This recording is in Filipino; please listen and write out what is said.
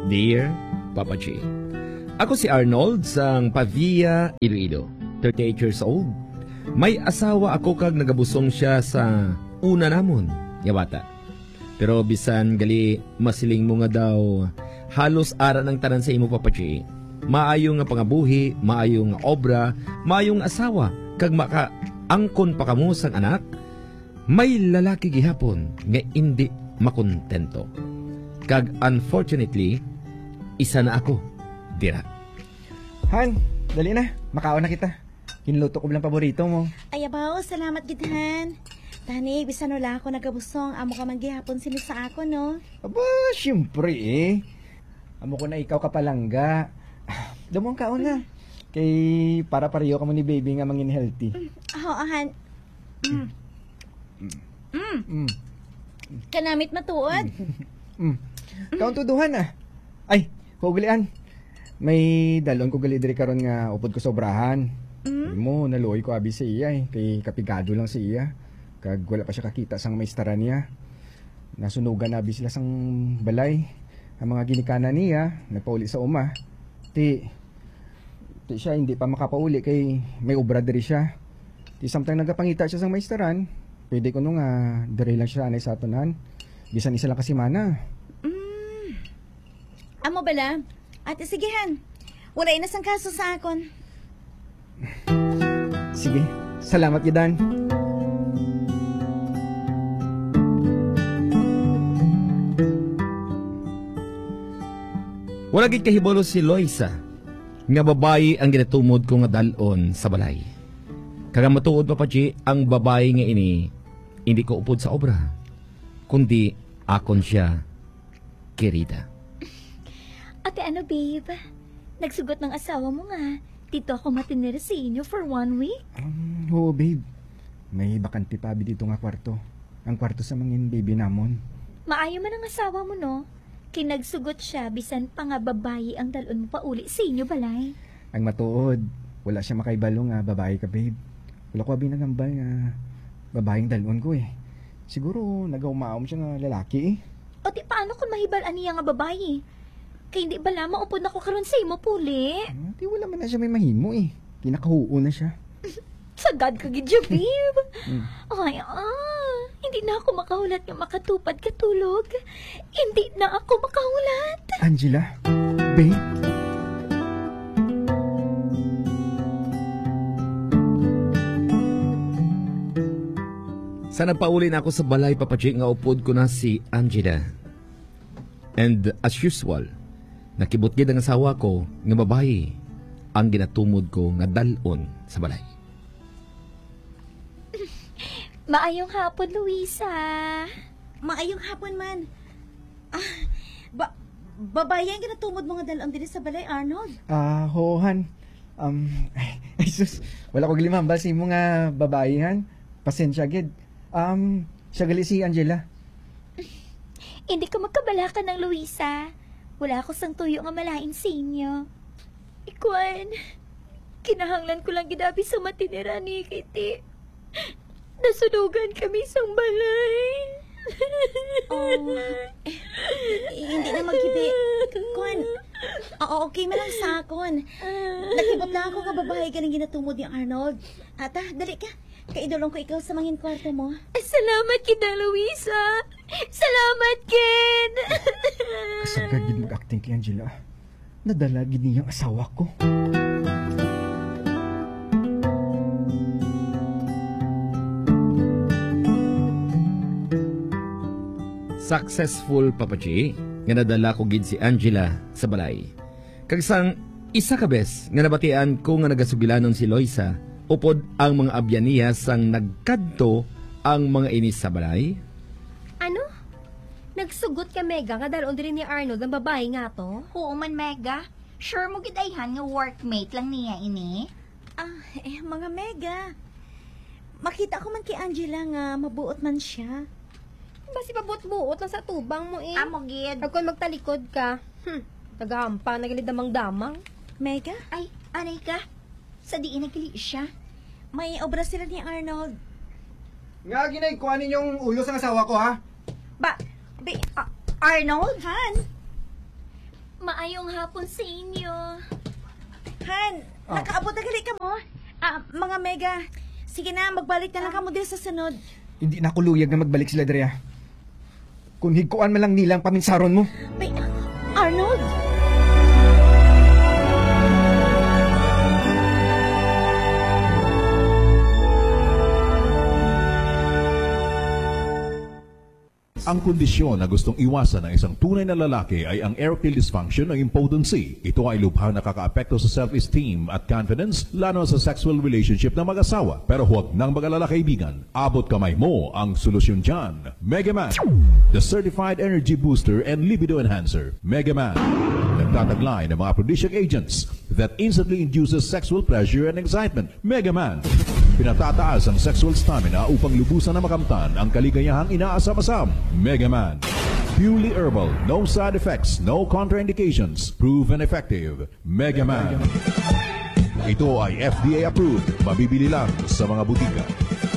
Dear Papa G, ako si Arnold sang Pavia, Iloilo, 38 years old. May asawa ako kag nagabusong siya sa una namon, yabata. Pero bisan gali masiling mo nga daw halos ara ng tanan sa imo, Papa G. Maayo nga pangabuhi, maayo nga obra, maayo nga asawa, kag makaangkon pa kamo sang anak. May lalaki gihapon nga hindi makontento. Kag unfortunately, isa na ako, dira. Han, dali na. Makaon na kita. Kinluto ko bilang paborito mo. Ay, abaw, salamat gidhan. Tani, bisan wala ako nagabusong, amo ka man gihapon sino sa ako, no? Aba, siyempre eh. Amo ko na ikaw kapalangga. Damong kaon na. Kay para pareho ka mo ni baby nga mangin healthy. Oo, Han. Kanamit matuod. Kaon tuduhan ah. Ay, hugulian. May dalon ko gali diri karon nga upod ko sobrahan. Mo naluoy ko abi sa iya eh. Kay kapigado lang sa iya. Kag wala pa siya kakita sang maistaran niya. Nasunugan abi sila sang balay. Ang mga ginikanan niya nagpauli sa uma. Ti siya hindi pa makapauli kay may obra diri siya. Ti samtang nagapangita siya sang maistaran, pwede ko nung diri lang siya anay sa atonan. Bisan isa lang kasi mana. Amo bala? Ate, sigehan. Wala na sang kaso sa akon. Sige, salamat gidan. Wala gid kahibalo si Loisa nga babayi ang ginatumod ko nga dalon sa balay. Kaga matuod, Papa G, ang babayi nga ini hindi ko upod sa obra, kundi akon siya kirida. Ate, ano babe? Nagsugot ng asawa mo nga. Dito ako matinira sa inyo for 1 week. Oo, babe. May bakante pa abi dito nga kwarto. Ang kwarto sa mangin baby namon. Maayo man ang asawa mo, no? Kinagsugot siya, bisan pa nga babayi ang dalon mo pa uli sa inyo, balay. Ang matuod, wala siya makaibalo nga babae ka, babe. Wala ko abi nagambal nga babaeng dalon ko eh. Siguro nagaumaom siya nga lalaki eh. O di paano kung mahibal niya nga babayi? Kaya hindi ba lamang upod na ko karon sa imo, puli? Di wala man na siya may mahimo eh. Kinakahuo na siya. Sagad ka gidya, babe. Ay, hindi na ako makahulat nga makatupad katulog. Hindi na ako makahulat. Angela, babe. Sana paulin ako sa balay, Papa G, nga upod ko na si Angela. And as usual, nakibot gid ang asawa ko nga babayi ang ginatumod ko nga dalon sa balay. Maayong hapon, Luisa. Maayong hapon man. Babae ang ginatumod mo nga dalon diri sa balay, Arnold. Hohan. Ay sus, wala ko gilimambal sa imo nga babayihan. Pasensya gid. Siya gali si Angela. Hindi ka magkabalaka ng Luisa. Wala ako sang tuyo nga malain sa inyo. Ikwan, kinahanglan ko lang gidabi sa matinira ni Kitty. Nasunugan kami sa balay. Hindi na maghibi. Kuan, okay malang sa akon. Nakibot lang ako nga babae ka ng ginatumod ni Arnold. Ata, dali ka. Kaidolong ko ikaw sa mangin kwarto mo. Salamat kita, Luisa. Salamat, Ken. Kasagad gid mag-acting kay Angela. Nadala gid niyang asawa ko. Successful, Papa G, nga nadala ko gid si Angela sa balay. Kag sang isa ka bes nga nabatian ko nga nagasugilanon si Loisa, upod ang mga abyan niya sang nagkadto ang mga inis sa balay. Ano? Nagsugot ka, Mega, nga dalon din ni Arnold ang babae nga to? Oo man, Mega. Sure mo gidayhan nga workmate lang niya ini? Mga Mega. Makita ko man kay Angela nga mabuot man siya. Basi pabuot-buot lang sa tubang mo eh. Amo gid. Pag kung magtalikod ka, nagahampa, nagalid damang-damang. Mega? Ay, anay ka? Sa diin nagili siya. May obra sila ni Arnold. Nga ginay, kuhanin yung ulo sa asawa ko ha? Arnold? Han? Maayong hapon sa inyo. Han, nakaabot na gali ka mo? Mga Mega, sige na, magbalik na lang ka mo din sa sunod. Hindi na ako luyag na magbalik sila Drea. Kung higkuan man lang nilang paminsaron mo. Ay, Arnold! Ang kondisyon na gustong iwasan ng isang tunay na lalaki ay ang erectile dysfunction o impotency. Ito ay lubhang nakakaapekto sa self-esteem at confidence, lalo sa sexual relationship ng mag-asawa. Pero huwag nang mag-alala kaibigan, abot kamay mo ang solusyon dyan. Mega Man, the certified energy booster and libido enhancer. Mega Man, nagtataglay ng mga aphrodisiac agents that instantly induces sexual pleasure and excitement. Mega Man, pinatataas ang sexual stamina upang lubusan na makamtan ang kaligayahang inaasam-asam. Mega Man, purely herbal, no side effects, no contraindications, proven effective. Mega Man. Ito ay FDA approved, mabibili lang sa mga butika.